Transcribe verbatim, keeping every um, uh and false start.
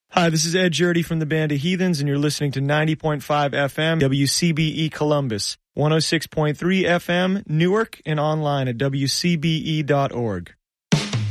Hi, this is Ed Jurdy from the Band of Heathens, and you're listening to ninety point five F M, W C B E Columbus, one oh six point three F M, Newark, and online at W C B E dot org.